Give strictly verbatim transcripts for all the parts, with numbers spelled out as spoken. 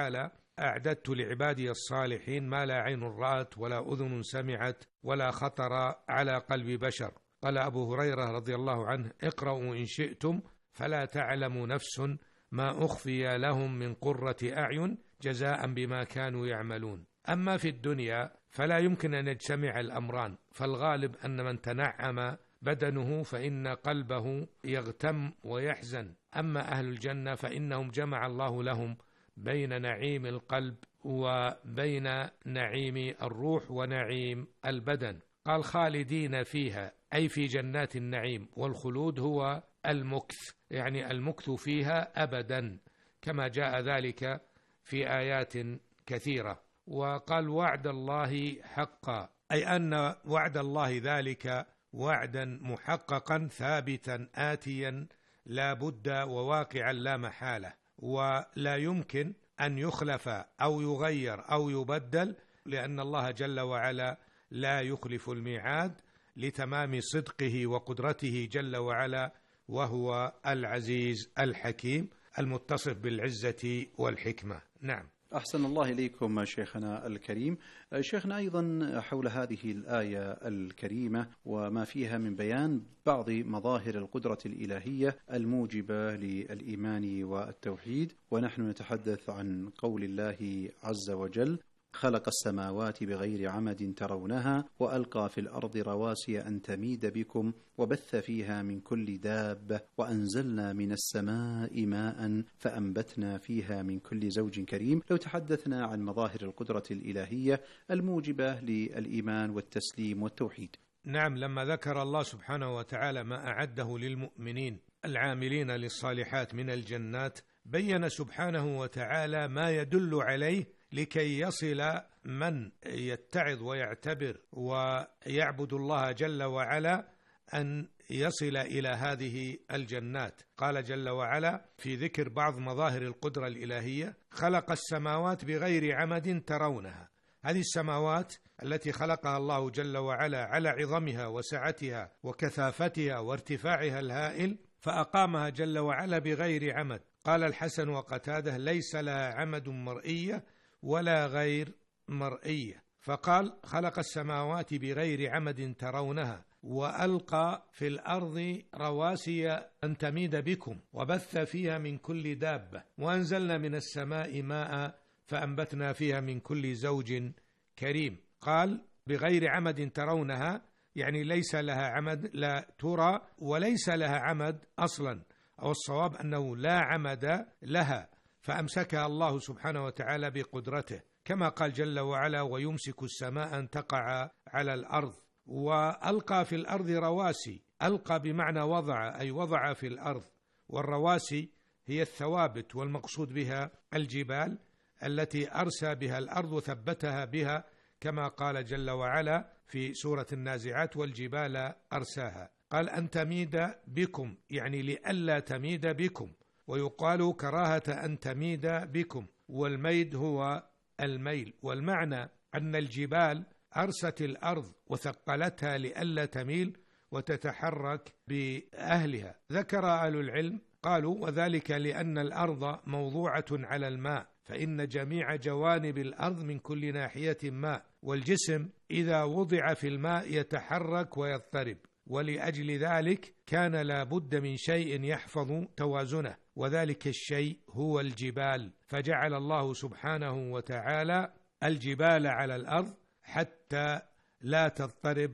وتعالى: أعددت لعبادي الصالحين ما لا عين رأت ولا أذن سمعت ولا خطر على قلب بشر. قال أبو هريرة رضي الله عنه: اقرأوا إن شئتم فلا تعلم نفس ما أخفي لهم من قرة أعين جزاء بما كانوا يعملون. أما في الدنيا فلا يمكن أن يجتمع الأمران، فالغالب أن من تنعم بدنه فإن قلبه يغتم ويحزن، أما أهل الجنة فإنهم جمع الله لهم بين نعيم القلب وبين نعيم الروح ونعيم البدن. قال: خالدين فيها، أي في جنات النعيم، والخلود هو المكث، يعني المكث فيها أبدا، كما جاء ذلك في آيات كثيرة. وقال: وعد الله حقا، أي أن وعد الله ذلك وعدا محققا ثابتا آتيا لا بد وواقعا لا محالة، ولا يمكن أن يخلف أو يغير أو يبدل، لأن الله جل وعلا لا يخلف الميعاد لتمام صدقه وقدرته جل وعلا، وهو العزيز الحكيم المتصف بالعزة والحكمة. نعم. أحسن الله إليكم شيخنا الكريم. شيخنا، أيضا حول هذه الآية الكريمة وما فيها من بيان بعض مظاهر القدرة الإلهية الموجبة للإيمان والتوحيد، ونحن نتحدث عن قول الله عز وجل: خلق السماوات بغير عمد ترونها وألقى في الأرض رواسي أن تميد بكم وبث فيها من كل دابة وأنزلنا من السماء ماء فأنبتنا فيها من كل زوج كريم. لو تحدثنا عن مظاهر القدرة الإلهية الموجبة للإيمان والتسليم والتوحيد. نعم، لما ذكر الله سبحانه وتعالى ما أعده للمؤمنين العاملين للصالحات من الجنات، بين سبحانه وتعالى ما يدل عليه لكي يصل من يتعظ ويعتبر ويعبد الله جل وعلا أن يصل إلى هذه الجنات. قال جل وعلا في ذكر بعض مظاهر القدرة الإلهية: خلق السماوات بغير عمد ترونها. هذه السماوات التي خلقها الله جل وعلا على عظمها وسعتها وكثافتها وارتفاعها الهائل، فأقامها جل وعلا بغير عمد. قال الحسن وقتاده: ليس لها عمد مرئية ولا غير مرئية. فقال: خلق السماوات بغير عمد ترونها وألقى في الأرض رواسي أن تميد بكم وبث فيها من كل دابة وأنزلنا من السماء ماء فأنبتنا فيها من كل زوج كريم. قال: بغير عمد ترونها، يعني ليس لها عمد، لا ترى وليس لها عمد أصلا، أو الصواب أنه لا عمد لها، فأمسكها الله سبحانه وتعالى بقدرته، كما قال جل وعلا: ويمسك السماء أن تقع على الأرض. وألقى في الأرض رواسي، ألقى بمعنى وضع، أي وضع في الأرض، والرواسي هي الثوابت، والمقصود بها الجبال التي أرسى بها الأرض وثبتها بها، كما قال جل وعلا في سورة النازعات: والجبال أرساها. قال: أن تميد بكم، يعني لئلا تميد بكم، ويقال كراهة أن تميد بكم، والميد هو الميل. والمعنى أن الجبال أرست الأرض وثقلتها لئلا تميل وتتحرك بأهلها. ذكر أهل العلم قالوا: وذلك لأن الأرض موضوعة على الماء، فإن جميع جوانب الأرض من كل ناحية ماء، والجسم إذا وضع في الماء يتحرك ويضطرب، ولأجل ذلك كان لا بد من شيء يحفظ توازنه، وذلك الشيء هو الجبال، فجعل الله سبحانه وتعالى الجبال على الأرض حتى لا تضطرب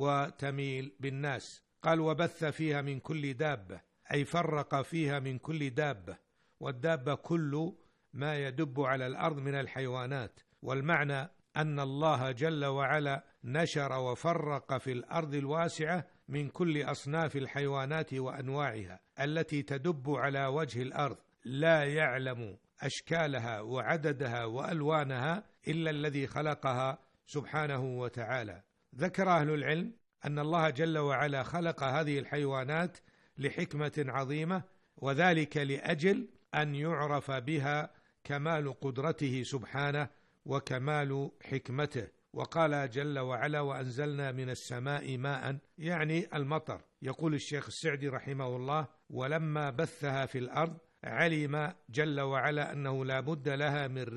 وتميل بالناس. قال: وبث فيها من كل دابة، أي فرق فيها من كل دابة، والدابة كل ما يدب على الأرض من الحيوانات. والمعنى أن الله جل وعلا نشر وفرق في الأرض الواسعة من كل أصناف الحيوانات وأنواعها التي تدب على وجه الأرض، لا يعلم أشكالها وعددها وألوانها إلا الذي خلقها سبحانه وتعالى. ذكر أهل العلم أن الله جل وعلا خلق هذه الحيوانات لحكمة عظيمة، وذلك لأجل أن يعرف بها كمال قدرته سبحانه وكمال حكمته. وقال جل وعلا: وأنزلنا من السماء ماء، يعني المطر. يقول الشيخ السعدي رحمه الله: ولما بثها في الأرض علم جل وعلا أنه لا بد لها من